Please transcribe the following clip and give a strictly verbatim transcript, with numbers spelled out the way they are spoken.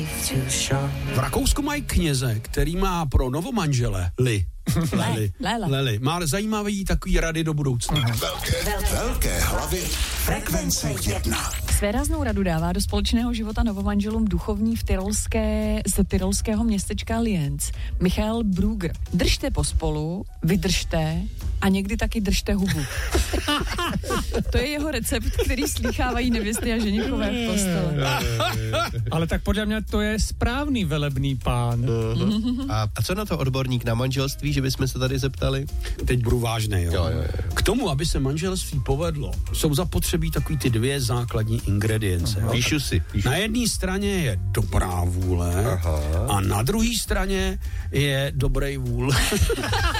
V Rakousku mají kněze, který má pro novomanžele Li. Leli. Leli. Má zajímavý takový rady do budoucna. Velké, velké hlavy. Frekvence jedna. Své ráznou radu dává do společného života novomanželům duchovní v tyrolské, z tyrolského městečka Lienz Michael Brugger. Držte pospolu, vydržte a někdy taky držte hubu. To je jeho recept, který slýchávají nevěsty a ženichové v kostele. Ale tak podle mě to je správný velebný pán. Uh-huh. A, a co na to odborník na manželství, že bychom se tady zeptali? Teď budu vážnej, jo. Jo, jo, jo. K tomu, aby se manželství povedlo, jsou zapotřebí takový ty dvě základní ingredience. Jo. Píšu si. Píšu. Na jedné straně je dobrá vůle. Aha. A na druhé straně je dobrý vůl.